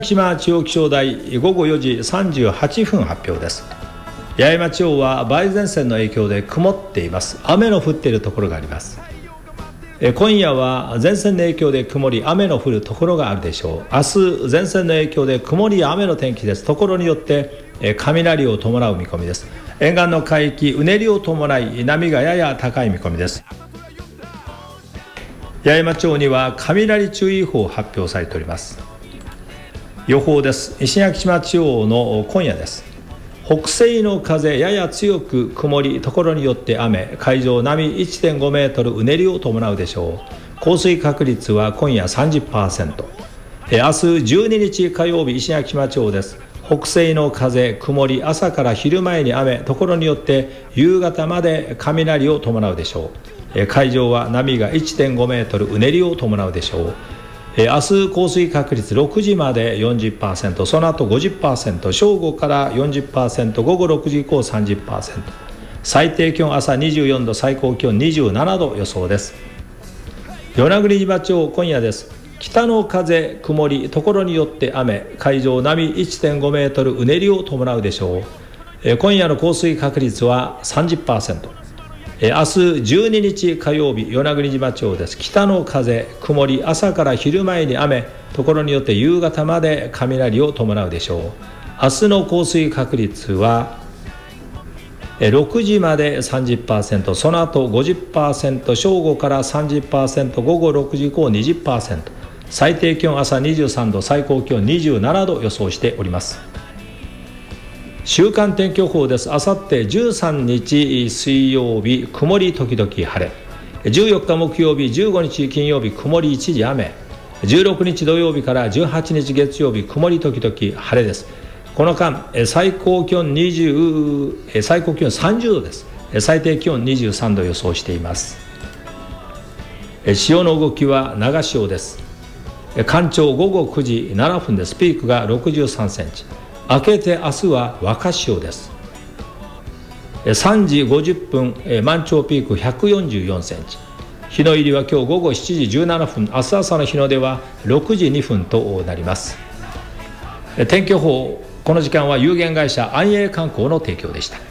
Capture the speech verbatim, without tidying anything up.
島地方気象台ごごよじさんじゅうはっぷん発表です。八重山地方は梅雨前線の影響で曇っています。雨の降っているところがあります。今夜は前線の影響で曇り雨の降るところがあるでしょう。明日前線の影響で曇りや雨の天気です。ところによって雷を伴う見込みです。沿岸の海域うねりを伴い波がやや高い見込みです。八重山町には雷注意報発表されております。予報です。石垣島地方の今夜です。北西の風やや強く曇り、ところによって雨、海上波 いってんごメートルうねりを伴うでしょう。降水確率は今夜 さんじゅっパーセント。 明日じゅうににち火曜日、石垣島地方です。北西の風曇り、朝から昼前に雨、ところによって夕方まで雷を伴うでしょう。海上は波が いってんごメートルうねりを伴うでしょう。明日降水確率ろくじまで よんじゅっパーセント、 その後 ごじゅっパーセント、 正午から よんじゅっパーセント、 午後ろくじ以降 さんじゅっパーセント、 最低気温朝にじゅうよんど、最高気温にじゅうななど予想です。与那国島町今夜です。北の風曇り、ところによって雨、海上波 いってんごメートルうねりを伴うでしょう。今夜の降水確率は さんじゅっパーセント。明日じゅうににち火曜日、与那国島町です。北の風曇り、朝から昼前に雨、ところによって夕方まで雷を伴うでしょう。明日の降水確率はろくじまで さんじゅっパーセント、 その後 ごじゅっパーセント、 正午から さんじゅっパーセント、 午後ろくじ以降 にじゅっパーセント、 最低気温朝にじゅうさんど、最高気温にじゅうななど予想しております。週間天気予報です。あさってじゅうさんにち水曜日曇り時々晴れ、じゅうよっか木曜日、じゅうごにち金曜日曇り一時雨、じゅうろくにち土曜日からじゅうはちにち月曜日曇り時々晴れです。この間最高気温にじゅう最高気温さんじゅうどです。最低気温にじゅうさんど予想しています。潮の動きは長潮です。干潮ごごくじななふんです。ピークがろくじゅうさんセンチ。明けて明日は若潮です。さんじごじゅっぷん満潮ピークひゃくよんじゅうよんセンチ。日の入りは今日午後しちじじゅうななふん、明日朝の日の出はろくじにふんとなります。天気予報、この時間は有限会社安永観光の提供でした。